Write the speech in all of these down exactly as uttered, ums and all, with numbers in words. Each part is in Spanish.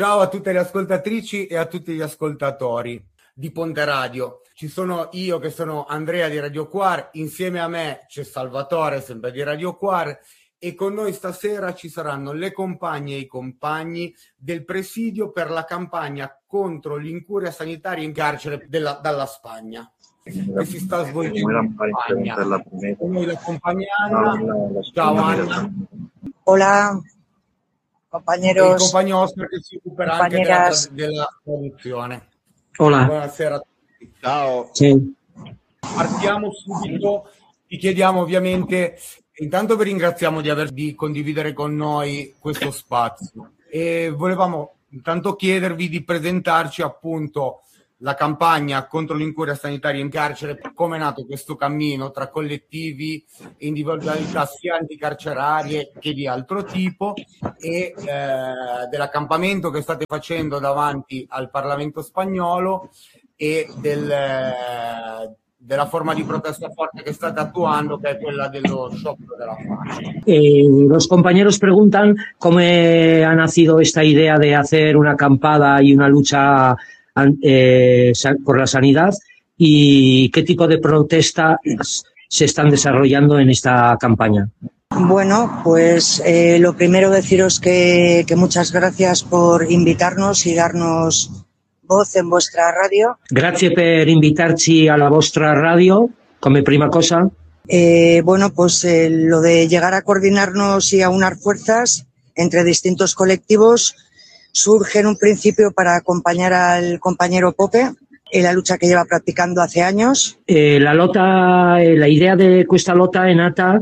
Ciao a tutte le ascoltatrici e a tutti gli ascoltatori di Ponte Radio. Ci sono io che sono Andrea di Radio Quar, insieme a me c'è Salvatore, sempre di Radio Quar, e con noi stasera ci saranno le compagne e i compagni del presidio per la campagna contro l'incuria sanitaria in carcere della, dalla Spagna, che si sta svolgendo in Spagna. Con noi la compagna Anna. Ciao Anna. Hola, compañeros. E il compagno Oscar che si occuperà anche della, della traduzione. Hola. Buonasera a tutti. Ciao. Sì. Partiamo subito. Ti chiediamo ovviamente, intanto vi ringraziamo di aver di condividere con noi questo spazio e volevamo intanto chiedervi di presentarci appunto la campagna contro l'incuria sanitaria in carcere, come è nato questo cammino tra collettivi e individualità sia anticarcerarie che di altro tipo, e eh, dell'accampamento che state facendo davanti al Parlamento spagnolo e del, eh, della forma di protesta forte che state attuando, que es quella dello sciopero della fame. Eh, los compañeros preguntan cómo ha nacido esta idea de hacer una acampada y una lucha eh, por la sanidad y qué tipo de protestas se están desarrollando en esta campaña. Bueno, pues eh, lo primero deciros que, que muchas gracias por invitarnos y darnos voz en vuestra radio. Grazie per invitarci alla vostra radio, come prima cosa. Eh, bueno, pues eh, lo de llegar a coordinarnos y aunar fuerzas entre distintos colectivos surge en un principio para acompañar al compañero Pope en la lucha que lleva practicando hace años. Eh, la lotta, eh, la idea di questa lotta è nata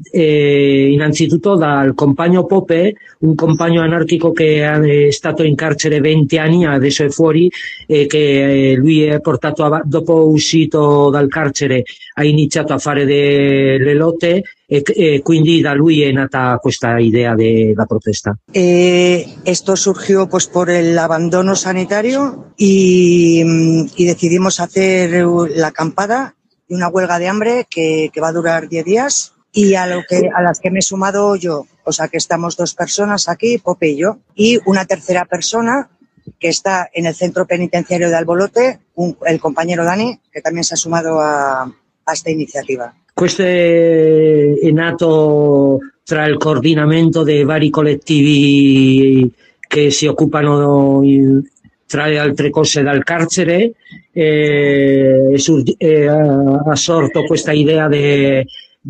eh, innanzitutto dal compagno Pope, un compagno anarchico che è stato in carcere venti anni, adesso è fuori, e che lui è portato avanti, dopo uscito dal carcere ha iniziato a fare delle lotte e, e quindi da lui è nata questa idea della protesta. Eh, esto surgió pues por el abandono sanitario y, y decidimos hacer la acampada y una huelga de hambre que, que va a durar diez días. Y a, lo que, a las que me he sumado yo, o sea que estamos dos personas aquí, Pope y yo, y una tercera persona que está en el centro penitenciario de Albolote, un, el compañero Dani, che también se ha sumado a, a esta iniziativa. Questo è, è nato tra il coordinamento dei vari collettivi che si occupano, in, tra le altre cose, dal carcere, e, e ha sorto questa idea di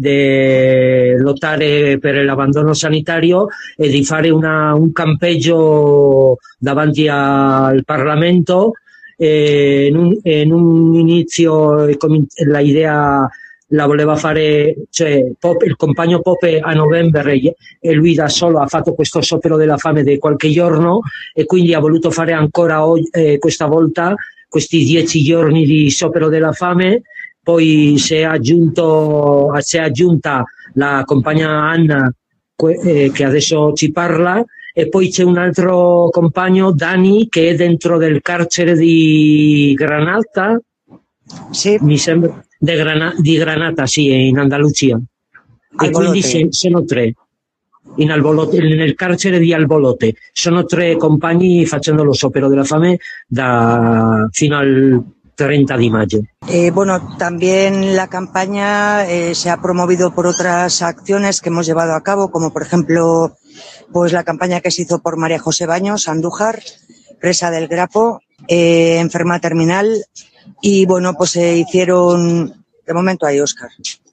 di lottare per l'abbandono sanitario e di fare una, un campeggio davanti al Parlamento. E in, un, in un inizio la idea la voleva fare, cioè Pope, il compagno Pope a novembre, e lui da solo ha fatto questo sciopero della fame di qualche giorno e quindi ha voluto fare ancora oggi, eh, questa volta questi dieci giorni di sciopero della fame. Poi si è, aggiunto, si è aggiunta la compagna Anna eh, che adesso ci parla, e poi c'è un altro compagno, Dani, che è dentro del carcere di Granata, sì. Mi sembra, di, Grana, di Granata, sì, in Andalusia. E quindi se, sono tre, in Albolote, nel carcere di Albolote. Sono tre compagni facendo lo sciopero della fame da, fino al treinta de mayo. Eh, bueno, también la campaña eh, se ha promovido por otras acciones que hemos llevado a cabo, como por ejemplo, pues la campaña que se hizo por María José Baños, Andújar, presa del Grapo, eh, enferma terminal, y bueno, pues se hicieron, de momento hay Oscar.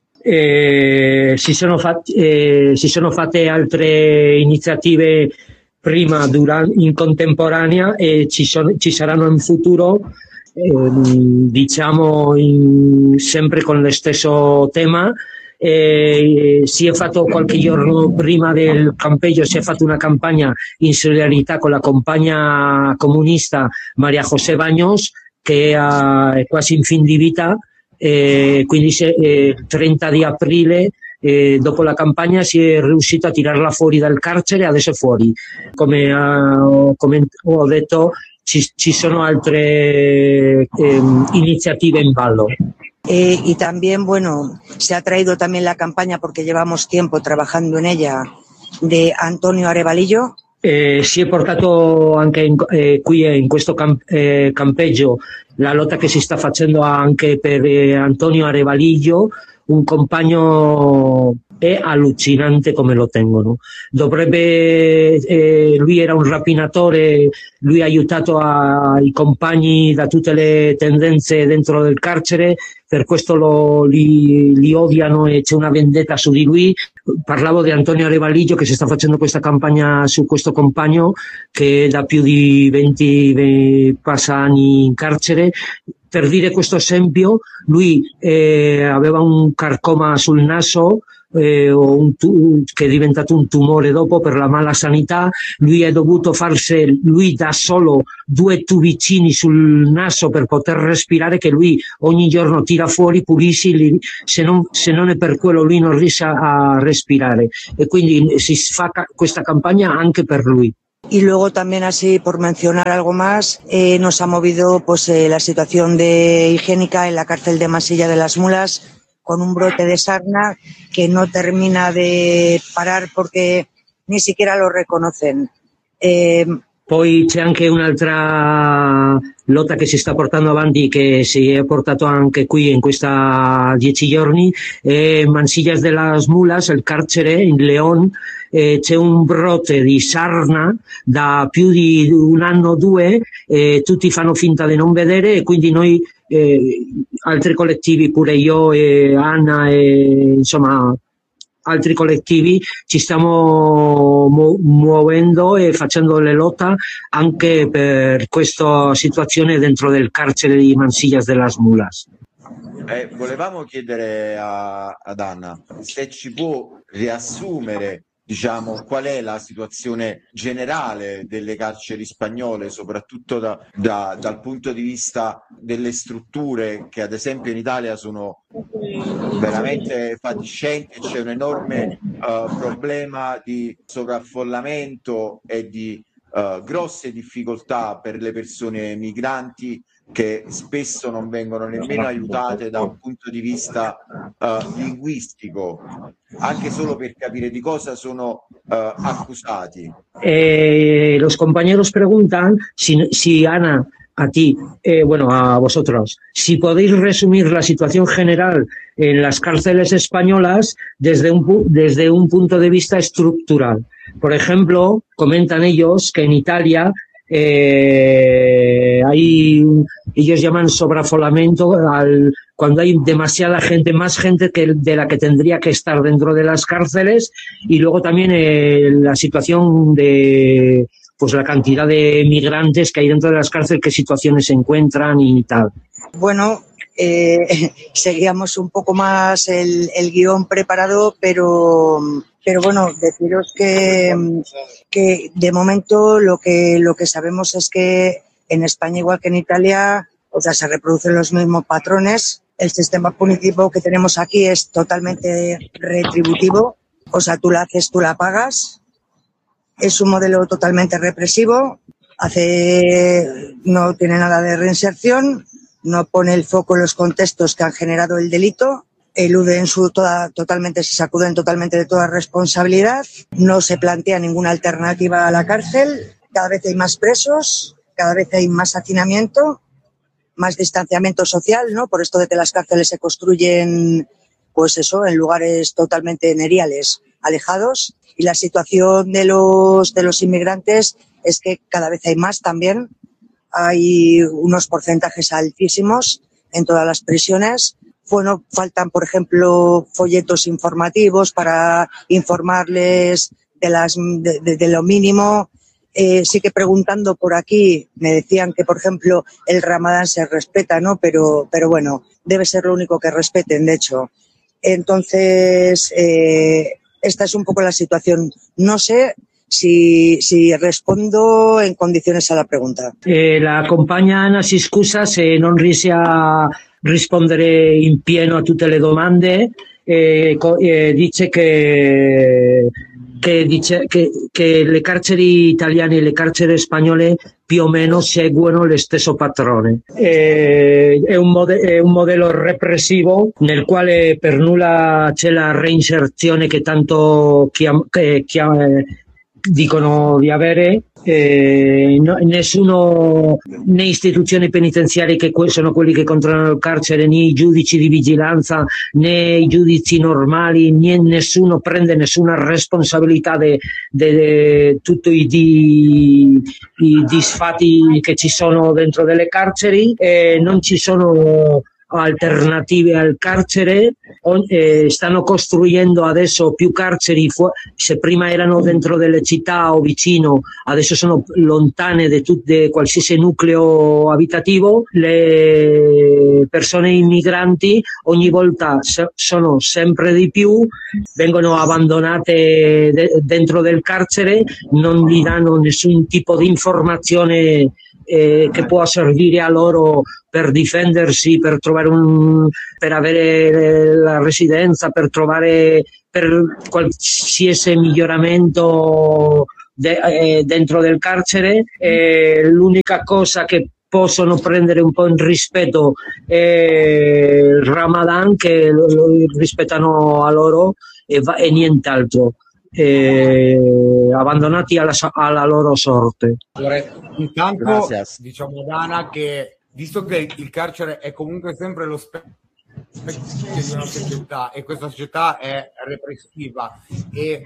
Eh, si, sono fatti, eh, si sono fatte altre iniziative prima, durante, in contemporanea, e ci, sono, ci saranno in futuro. Eh, diciamo in, sempre con lo stesso tema. Eh, si è fatto qualche giorno prima del campeggio, si è fatta una campagna in solidarietà con la compagna comunista Maria José Baños, che è quasi in fin di vita, eh, quindi se, eh, il trenta di aprile, eh, dopo la campagna, si è riuscito a tirarla fuori dal carcere, adesso è fuori. Come, uh, come ho detto, Ci, ci sono altre eh, iniciative en ballo. Eh, y también, bueno, se ha traído también la campaña, porque llevamos tiempo trabajando en ella, de Antonio Arevalillo, Eh, si è portato anche in, eh, qui in questo camp- eh, campeggio la lotta che si sta facendo anche per eh, Antonio Arevaliglio, un compagno. È allucinante come lo tengono. Dovrebbe, eh, lui era un rapinatore, lui ha aiutato a, i compagni da tutte le tendenze dentro del carcere, per questo lo, li, li odiano e c'è una vendetta su di lui. Parlavo di Antonio Arevaliglio, che si sta facendo questa campagna su questo compagno che da più di venti, venti passa anni in carcere. Per dire questo esempio, lui eh, aveva un carcoma sul naso, eh, un tu- che è diventato un tumore dopo per la mala sanità. Lui ha dovuto farsi lui da solo due tubicini sul naso per poter respirare, che lui ogni giorno tira fuori, pulisce, li, se, non, se non è per quello lui non riesce a respirare, e quindi si fa ca- questa campagna anche per lui. Y luego también, así por mencionar algo más, eh, nos ha movido pues eh, la situación de higiénica en la cárcel de Masilla de las Mulas, con un brote de sarna que no termina de parar porque ni siquiera lo reconocen. Eh, Poi c'è anche un'altra lotta che si sta portando avanti, che si è portato anche qui in questa dieci giorni, eh, Mansillas de las Mulas, il carcere in León, eh, c'è un brote di sarna da più di un anno o due, eh, tutti fanno finta di non vedere, e quindi noi, eh, altri collettivi, pure io e Anna e insomma altri collettivi, ci stiamo mu- muovendo e facendo le lotte anche per questa situazione dentro del carcere di Mansillas de las Mulas. Eh, volevamo chiedere a, ad Anna se ci può riassumere, diciamo, qual è la situazione generale delle carceri spagnole, soprattutto da, da, dal punto di vista delle strutture, che ad esempio in Italia sono veramente fatiscenti. C'è un enorme uh, problema di sovraffollamento e di uh, grosse difficoltà per le persone migranti, che spesso non vengono nemmeno aiutate da un punto di vista uh, linguistico, anche solo per capire di cosa sono uh, accusati. Eh, los compañeros preguntan si, si Ana, a ti, eh, bueno, a vosotros, si podéis resumir la situación general en las cárceles españolas desde un, desde un punto de vista estructural. Por ejemplo, comentan ellos que en Italia eh, hay, ellos llaman sobreaffolamiento al, cuando hay demasiada gente, más gente que de la que tendría que estar dentro de las cárceles, y luego también eh, la situación de pues la cantidad de migrantes que hay dentro de las cárceles, qué situaciones se encuentran y tal. Bueno, eh, seguíamos un poco más el, el guión preparado, pero, pero bueno, deciros que, que de momento lo que, lo que sabemos es que en España, igual que en Italia, o sea, se reproducen los mismos patrones. El sistema punitivo que tenemos aquí es totalmente retributivo, o sea, tú la haces, tú la pagas. Es un modelo totalmente represivo, hace, no tiene nada de reinserción, no pone el foco en los contextos que han generado el delito, eluden su toda, totalmente, se sacuden totalmente de toda responsabilidad, no se plantea ninguna alternativa a la cárcel, cada vez hay más presos, cada vez hay más hacinamiento, más distanciamiento social, ¿no? Por esto de que las cárceles se construyen, pues eso, en lugares totalmente neriales, alejados, y la situación de los de los inmigrantes es que cada vez hay más también, hay unos porcentajes altísimos en todas las prisiones. Bueno, faltan, por ejemplo, folletos informativos para informarles de las de, de, de lo mínimo. Eh, sí que preguntando por aquí me decían que, por ejemplo, el Ramadán se respeta, ¿no? Pero, pero bueno, debe ser lo único que respeten, de hecho. Entonces, eh, esta es un poco la situación. No sé si, si rispondo in condizioni alla pregunta. Eh, la compagna Anna si scusa se non riesce a rispondere in pieno a tutte le domande, eh, eh, dice che, che, dice che, che le carceri italiane e le carceri spagnole più o meno seguono lo stesso patrone. Eh, è, un mode- è un modello repressivo nel quale per nulla c'è la reinserzione che tanto chiam- che chiam- dicono di avere, eh, no, nessuno, né istituzioni penitenziarie che sono quelli che controllano il carcere, né i giudici di vigilanza, né i giudici normali, né nessuno prende nessuna responsabilità di tutti i, di, i disfatti che ci sono dentro delle carceri, e non ci sono alternative al carcere. Eh, stanno costruendo adesso più carceri, se prima erano dentro delle città o vicino, adesso sono lontane da qualsiasi nucleo abitativo. Le persone immigranti ogni volta sono sempre di più, vengono abbandonate de- dentro del carcere, non gli danno nessun tipo di informazione Eh, che può servire a loro per difendersi, per trovare un, per avere la residenza, per trovare per qualsiasi miglioramento de, eh, dentro del carcere. Eh, l'unica cosa che possono prendere un po' in rispetto è il Ramadan, che lo, lo rispettano a loro, e, va, e nient'altro. Eh, abbandonati alla, alla loro sorte. Intanto Gracias. Diciamo Dana che visto che il carcere è comunque sempre lo specchio di una società, e questa società è repressiva e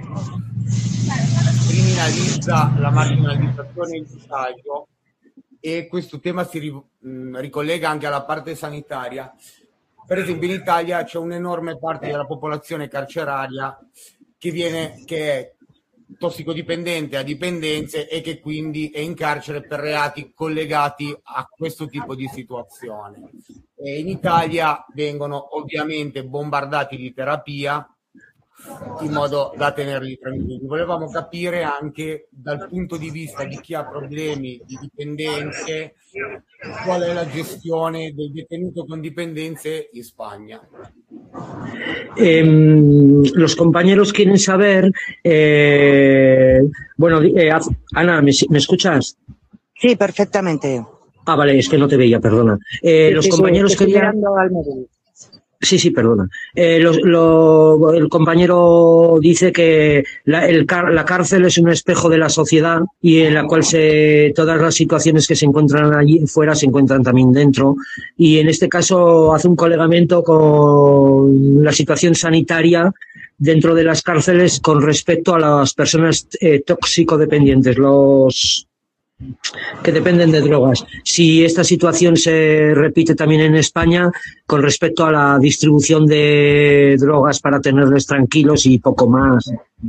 criminalizza la marginalizzazione e il disagio, e questo tema si ri, mh, ricollega anche alla parte sanitaria. Per esempio in Italia c'è un'enorme parte della popolazione carceraria che viene che è tossicodipendente, a dipendenze, e che quindi è in carcere per reati collegati a questo tipo di situazione. E in Italia vengono ovviamente bombardati di terapia in modo da tenerli tranquilli. Volevamo capire anche dal punto di vista di chi ha problemi di dipendenze qual è la gestione del detenuto con dipendenze in Spagna. Eh, los compañeros quieren saber, eh, bueno, eh, Ana, ¿me, ¿me escuchas? Sí, perfectamente. Ah, vale, es que no te veía, perdona. Eh, sí, los sí, compañeros sí, querían... Sí, sí, perdona. Eh, lo, lo, el compañero dice que la, el car, la cárcel es un espejo de la sociedad, y en la cual se, todas las situaciones que se encuentran allí fuera se encuentran también dentro. Y en este caso hace un colegamiento con la situación sanitaria dentro de las cárceles con respecto a las personas eh, toxicodependientes, los que dependen de drogas. Si esta situación se repite también en España con respecto a la distribución de drogas para tenerles tranquilos y poco más.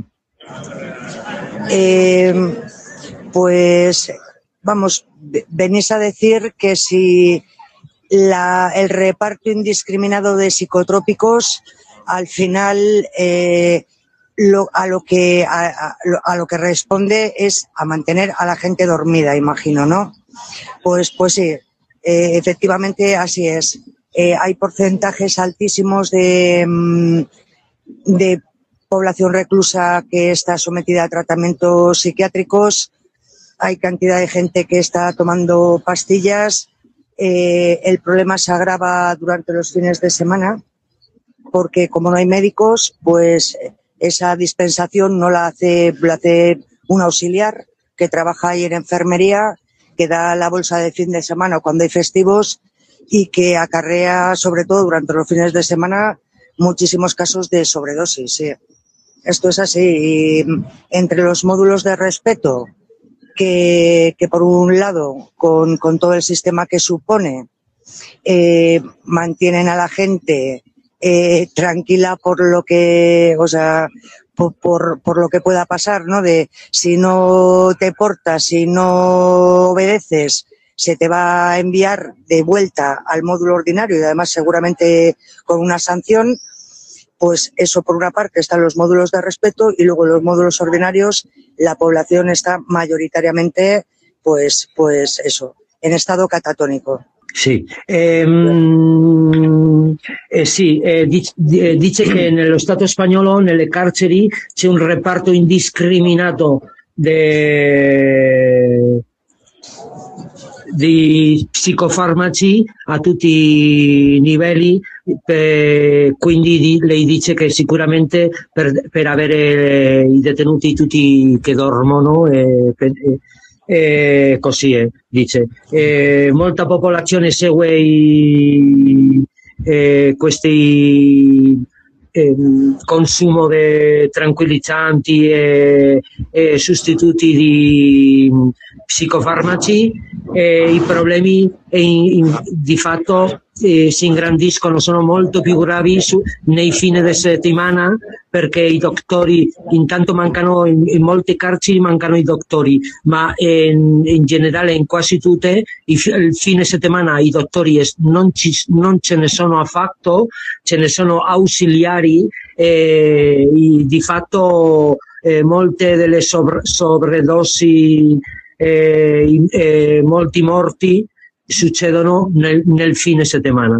Eh, pues vamos, venís a decir que si la, el reparto indiscriminado de psicotrópicos al final eh, Lo, a lo que a, a, a lo que responde es a mantener a la gente dormida, imagino, ¿no? Pues pues sí, eh, efectivamente así es. Eh, hay porcentajes altísimos de, de población reclusa que está sometida a tratamientos psiquiátricos. Hay cantidad de gente que está tomando pastillas. Eh, el problema se agrava durante los fines de semana porque como no hay médicos, pues esa dispensación no la hace, la hace un auxiliar que trabaja ahí en enfermería, que da la bolsa de fin de semana o cuando hay festivos, y que acarrea, sobre todo durante los fines de semana, muchísimos casos de sobredosis. Sí. Esto es así. Y entre los módulos de respeto, que, que por un lado, con, con todo el sistema que supone, eh, mantienen a la gente Eh, tranquila por lo que, o sea, por, por, por lo que pueda pasar, ¿no? De si no te portas, si no obedeces, se te va a enviar de vuelta al módulo ordinario y además seguramente con una sanción. Pues eso por una parte están los módulos de respeto, y luego los módulos ordinarios la población está mayoritariamente, pues, pues eso, en estado catatónico. Sí, eh, eh, sì eh, dice, dice che nello Stato spagnolo, nelle carceri, c'è un reparto indiscriminato de, di psicofarmaci a tutti i livelli, per, quindi di, lei dice che sicuramente per, per avere i detenuti tutti che dormono e, per, e così è, dice. E molta popolazione segue i, e questi eh, consumo di tranquillizzanti e, e sostituti di psicofarmaci, e i problemi e in, in, di fatto eh, si ingrandiscono, sono molto più gravi su, nei fine di settimana, perché i dottori intanto mancano in, in molte carceri, mancano i dottori, ma in, in generale in quasi tutte il, il fine settimana i dottori non, ci, non ce ne sono affatto, ce ne sono ausiliari e di fatto eh, molte delle sovra, sovradosi e, e molti morti succedono nel, nel fine settimana.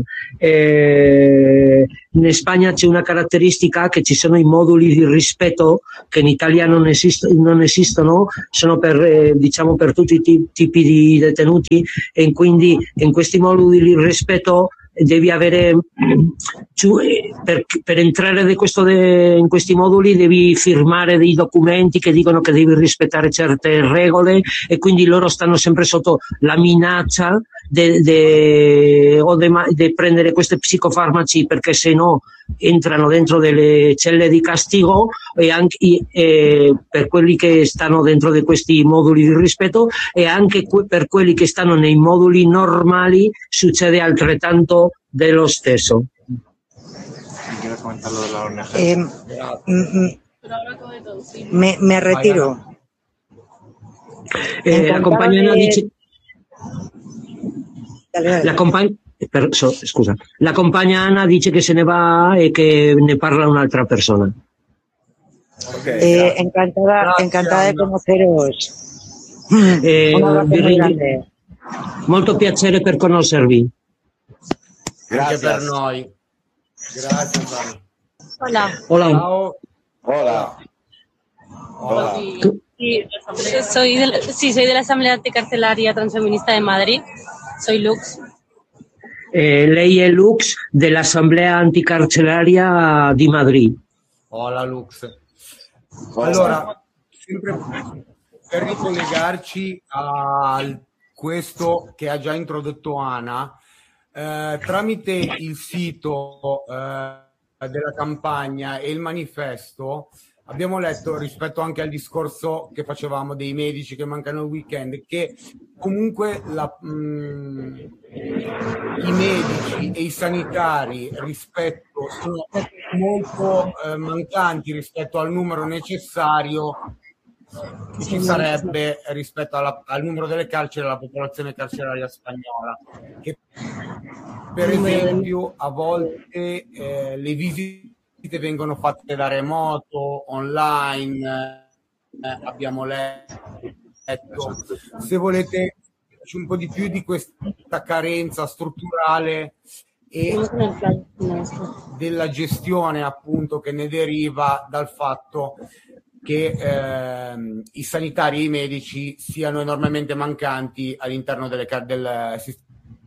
E in Spagna c'è una caratteristica, che ci sono i moduli di rispetto che in Italia non, esist- non esistono, sono per, eh, diciamo, per tutti i t- tipi di detenuti, e quindi in questi moduli di rispetto devi avere, per, per entrare di questo de, in questi moduli devi firmare dei documenti che dicono che devi rispettare certe regole, e quindi loro stanno sempre sotto la minaccia de, de, o di prendere questi psicofarmaci, perché se no entrano dentro delle celle di castigo, e anche e per quelli che stanno dentro di questi moduli di rispetto, e anche per quelli che stanno nei moduli normali succede altrettanto dello stesso. Eh, me, me retiro. Eh, la compagna de... dice dale, dale. La compagna per, so, scusa, la compagna Anna dice che se ne va e che ne parla un'altra persona. Okay, eh, encantada, grazie, encantada Anna. De conoceros. Eh, Un abrazo muy grande. Molto piacere per conoscervi. Grazie per noi. Grazie, Anna. Hola. Hola. Ciao. Hola. Hola. Sí, soy de la, sí, soy de la Asamblea Anticarcelaria Transfeminista de Madrid. Soy Lux. Eh, lei è Lux dell'Assemblea Anticarcelaria di Madrid. Hola Lux. Allora, sempre per ricollegarci a questo che ha già introdotto Ana, eh, tramite il sito eh, della campagna e il manifesto abbiamo letto, rispetto anche al discorso che facevamo dei medici che mancano il weekend, che comunque la, mh, i medici e i sanitari rispetto sono molto eh, mancanti rispetto al numero necessario che ci sarebbe rispetto alla, al numero delle carceri e alla popolazione carceraria spagnola, che per esempio a volte eh, le visite vengono fatte da remoto, online, eh, abbiamo letto. Se volete un po' di più di questa carenza strutturale e della gestione appunto che ne deriva dal fatto che eh, i sanitari e i medici siano enormemente mancanti all'interno delle, del sistema.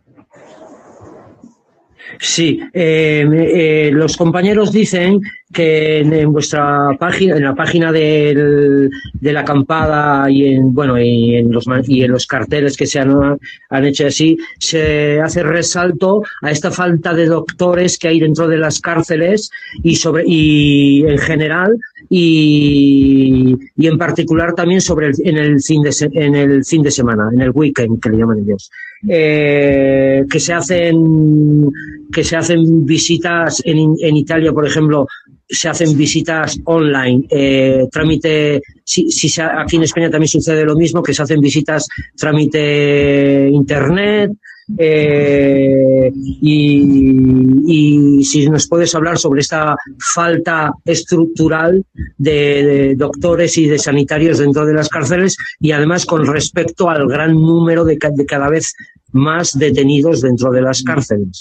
Sí, eh, eh, los compañeros dicen que en, en vuestra página, en la página del, de la acampada y en bueno y en los y en los carteles que se han, han hecho así, se hace resalto a esta falta de doctores que hay dentro de las cárceles y sobre y en general y, y en particular también sobre el, en el fin de en el fin de semana, en el weekend que le llaman ellos, eh, que se hacen que se hacen visitas en, en Italia, por ejemplo, se hacen visitas online, eh, trámite, si, si se, aquí en España también sucede lo mismo, que se hacen visitas trámite internet, eh, y, y si nos puedes hablar sobre esta falta estructural de, de doctores y de sanitarios dentro de las cárceles, y además con respecto al gran número de, de cada vez más detenidos dentro de las cárceles.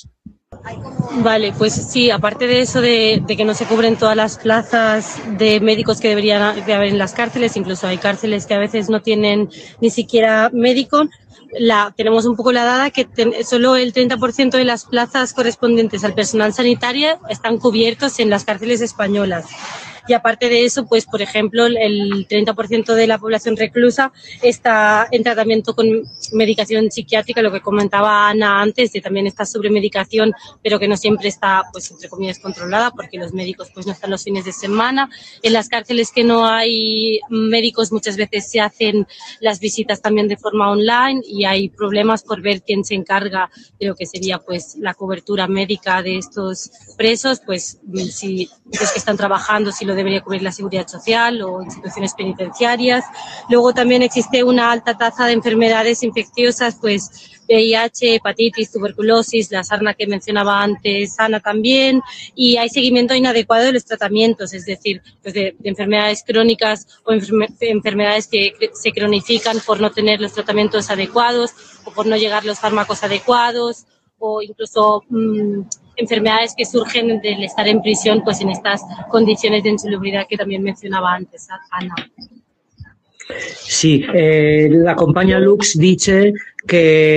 Vale, pues sí, aparte de eso de, de que no se cubren todas las plazas de médicos que deberían de haber en las cárceles, incluso hay cárceles que a veces no tienen ni siquiera médico, la, tenemos un poco la dada que ten, solo el treinta por ciento de las plazas correspondientes al personal sanitario están cubiertos en las cárceles españolas. Y aparte de eso, pues por ejemplo, el treinta por ciento de la población reclusa está en tratamiento con medicación psiquiátrica, lo que comentaba Ana antes, de también está sobremedicación, pero que no siempre está, pues entre comillas, controlada, porque los médicos pues no están los fines de semana. En las cárceles que no hay médicos muchas veces se hacen las visitas también de forma online y hay problemas por ver quién se encarga de lo que sería pues la cobertura médica de estos presos, pues si los que están trabajando, si lo debería cubrir la Seguridad Social o instituciones penitenciarias. Luego también existe una alta tasa de enfermedades infecciosas, pues V I H, hepatitis, tuberculosis, la sarna que mencionaba antes Ana también, y hay seguimiento inadecuado de los tratamientos, es decir, pues de, de enfermedades crónicas o enferme, enfermedades que se cronifican por no tener los tratamientos adecuados o por no llegar los fármacos adecuados o incluso mmm, enfermedades que surgen del estar en prisión, pues en estas condiciones de insalubridad que también mencionaba antes Ana. Sí, eh, la compañía Lux dice que